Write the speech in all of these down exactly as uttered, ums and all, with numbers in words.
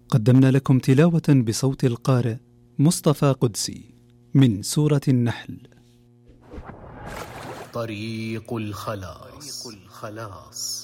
قدمنا لكم تلاوة بصوت القارئ مصطفى قدسي من سورة النحل. طريق الخلاص. طريق الخلاص.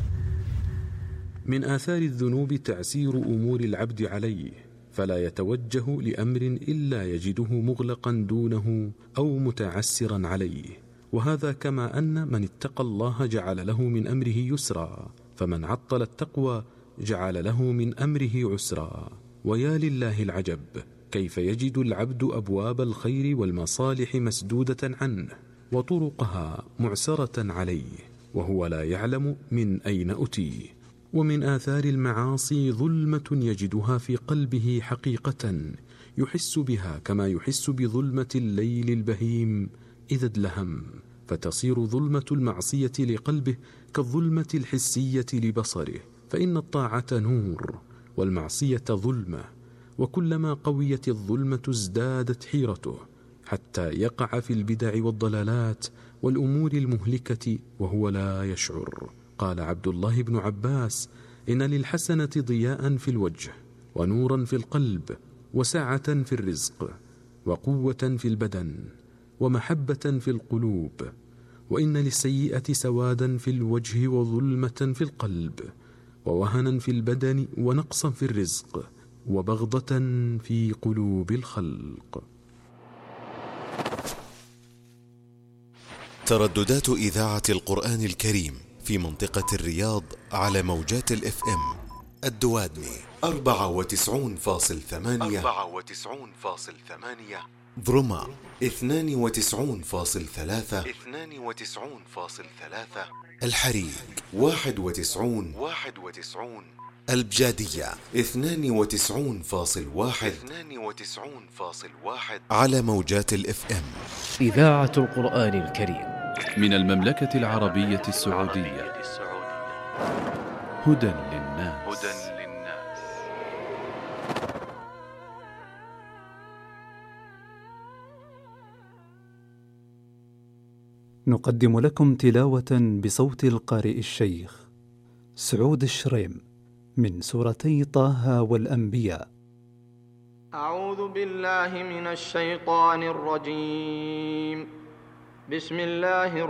من آثار الذنوب تعسير أمور العبد عليه، فلا يتوجه لأمر إلا يجده مغلقا دونه أو متعسرا عليه، وهذا كما أن من اتقى الله جعل له من أمره يسرا، فمن عطل التقوى جعل له من أمره عسرا. ويا لله العجب، كيف يجد العبد أبواب الخير والمصالح مسدودة عنه وطرقها معسرة عليه وهو لا يعلم من أين أتيه. ومن آثار المعاصي ظلمة يجدها في قلبه حقيقة يحس بها كما يحس بظلمة الليل البهيم إذا ادلهم، فتصير ظلمة المعصية لقلبه كالظلمة الحسية لبصره، فإن الطاعة نور والمعصية ظلمة، وكلما قويت الظلمة ازدادت حيرته حتى يقع في البدع والضلالات والأمور المهلكة وهو لا يشعر. قال عبد الله بن عباس: إن للحسنة ضياء في الوجه ونورا في القلب وسعة في الرزق وقوة في البدن ومحبة في القلوب، وإن للسيئة سوادا في الوجه وظلمة في القلب ووهنا في البدن ونقصا في الرزق وبغضة في قلوب الخلق. ترددات إذاعة القرآن الكريم في منطقة الرياض على موجات الاف ام الدوادمي أربعة وتسعين فاصل ثمانية أربعة وتسعين فاصل ثمانية، ضرما اثنان وتسعين فاصل ثلاثة اثنان وتسعين فاصل ثلاثة، الحريق واحد وتسعين واحد وتسعين، البجادية اثنان وتسعين فاصل واحد اثنان وتسعين فاصل واحد على موجات الاف ام. إذاعة القرآن الكريم من المملكة العربية السعودية. هدى للناس. هدى للناس. نقدم لكم تلاوة بصوت القارئ الشيخ سعود الشريم من سورتي طه والأنبياء. أعوذ بالله من الشيطان الرجيم. بسم الله